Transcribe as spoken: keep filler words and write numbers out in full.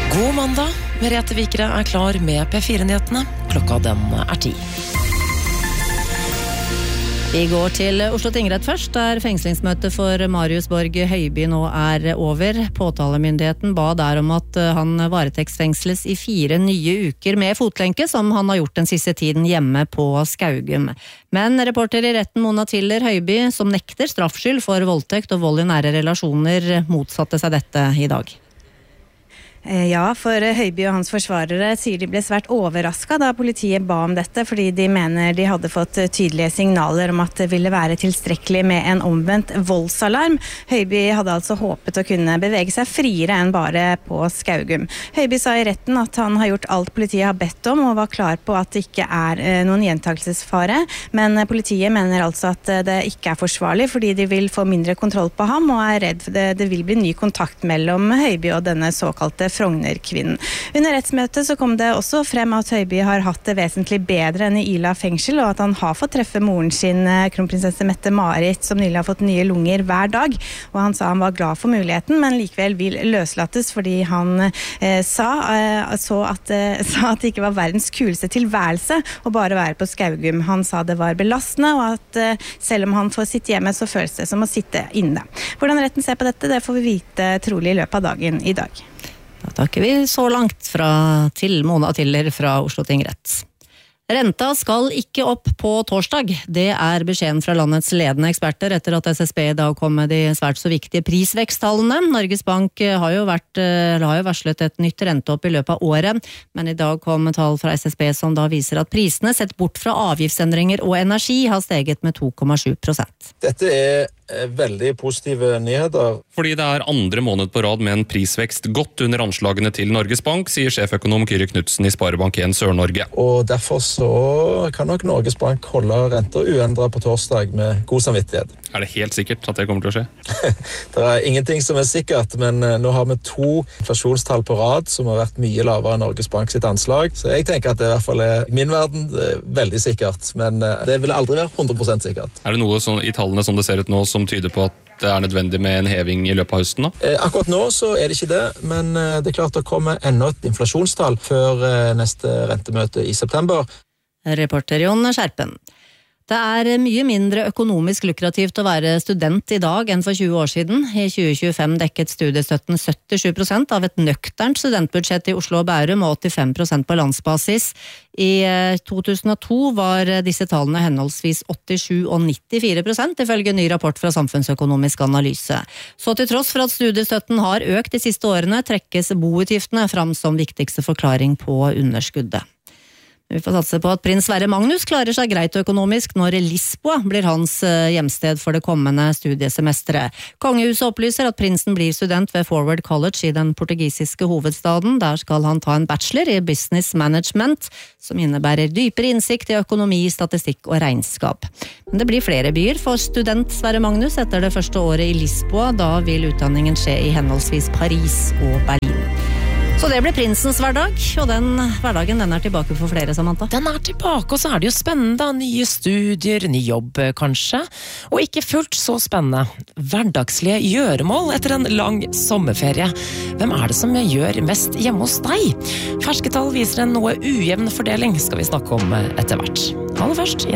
God mandag, Merete Vikere er klar med P fire-nyhetene. Klokka den er ti. Vi går til Oslo tingrett først, der fengslingsmøtet for Marius Borg Høiby nå er over. Påtalemyndigheten ba der om at han varetektsfengsles i fire nye uker med fotlenke, som han har gjort den siste tiden hjemme på Skaugum. Men reporter i retten Mona Tiller Høiby, som nekter straffskyld for voldtekt og vold i nære relasjoner, motsatte seg dette i dag. Ja, for Høiby og hans forsvarere sier de ble svært overrasket da politiet ba om dette, fordi de mener de hadde fått tydelige signaler om at det ville være tilstrekkelig med en omvendt voldsalarm. Høiby hadde altså håpet å kunne bevege seg friere enn bare på Skaugum. Høiby sa i retten at han har gjort alt politiet har bedt om, og var klar på at det ikke er noen gjentakelsesfare, men politiet mener altså at det ikke er forsvarlig, fordi de vil få mindre kontroll på ham, og er redd for det, det vil bli ny kontakt mellom Høiby og denne såkalte Frogner-kvinnen. Under rettsmøtet så kom det også frem at Høiby har hatt det vesentlig bedre enn i Ila fengsel, og at han har fått treffe moren sin, kronprinsesse Mette-Marit, som nylig har fått nye lunger hver dag. Og han sa han var glad for muligheten, men likevel vil løslates fordi han eh, sa, eh, så at, eh, sa at det ikke var verdens kuleste tilværelse å bare være på Skaugum. Han sa det var belastende, og at eh, selv om han får sitte hjemme, så føles det som å sitte inne. Hvordan retten ser på dette, det får vi vite trolig i løpet av dagen i dag. Da takker vi så langt fra til Mona Tiller fra Oslo tingrett. Renta skal ikke opp på torsdag. Det er beskjeden fra landets ledende eksperter etter at S S B i dag kom med de svært så viktige prisveksttallene. Norges Bank har jo, vært, har jo varslet et nytt renteopp i løpet av året, men i dag kom tall fra S S B som da viser at prisene sett bort fra avgiftsendringer og energi har steget med to komma sju prosent. Dette er veldig positive nyheter. Fordi det er andre måned på rad med en prisvekst godt under anslagene til Norges Bank, sier sjeføkonom Kyrre Knudsen i Sparebank en Sør-Norge. Og derfor så kan nok Norges Bank holde renter uendret på torsdag med god samvittighet. Er det helt sikkert at det kommer til å skje? Det er ingenting som er sikkert, men nå har vi to inflasjonstall på rad som har vært mye lavere enn Norges Bank sitt anslag. Så jeg tenker at det i hvert fall er i min verden er veldig sikkert, men det vil aldri være hundre prosent sikkert. Er det noe sånn, i tallene som det ser ut nå som tyder på at det er nødvendig med en heving i løpet av høsten da? Eh, akkurat nå så er det ikke det, men eh, det er klart det kommer enda et inflasjonstall før eh, neste rentemøte i september. Reporter Jon Skjerpen. Det er mye mindre økonomisk lukrativt å være student i dag enn for tjue år siden. I tjue tjuefem dekket studiestøtten syttisju prosent av et nøkternt studentbudsjett i Oslo og Bærum og åttifem prosent på landsbasis. I to tusen og to var disse tallene henholdsvis åttisju og nittifire prosent, ifølge en ny rapport fra Samfunnsøkonomisk analyse. Så til tross for at studiestøtten har økt de siste årene, trekkes boutgiftene fram som viktigste forklaring på underskuddet. Vi får satse på at prins Sverre Magnus klarer seg greit økonomisk når Lisboa blir hans hjemsted for det kommende studiesemesteret. Kongehuset opplyser at prinsen blir student ved Forward College i den portugisiske hovedstaden. Der skal han ta en bachelor i business management, som innebærer dypere innsikt i økonomi, statistikk og regnskap. Men det blir flere byer for student Sverre Magnus etter det første året i Lisboa. Da vil utdanningen skje i henholdsvis Paris og Berlin. Så det ble prinsens hverdag, og den hverdagen den er tilbake for flere, Samantha. Den er tilbake, og så er det jo spennende. Nye studier, ny jobb kanskje. Og ikke fullt så spennende. Hverdagslige gjøremål etter en lang sommerferie. Hvem er det som gjør mest hjemme hos deg? Ferske tall viser en noe ujevn fordeling, skal vi snakke om etter hvert. Aller først,